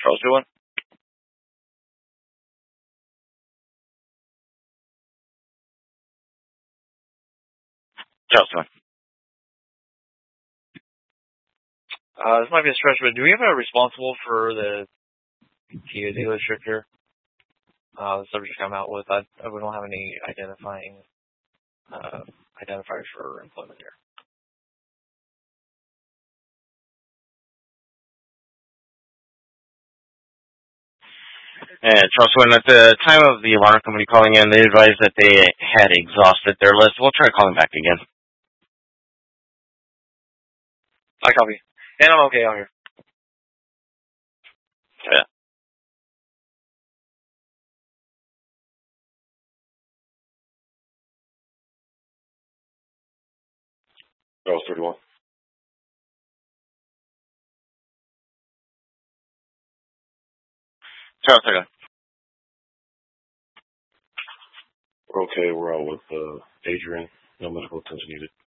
Charles doing? Charles doing. This might be a stretch, but do we have a responsible for the Kia dealership here? The subject come out with. We don't have any identifying identifiers for employment here. And Charles, when at the time of the alarm company calling in, they advised that they had exhausted their list. We'll try calling back again. I copy. And I'm okay out here. Yeah. Charles 31. Charles 31. We're okay. We're out with Adrian. No medical attention needed.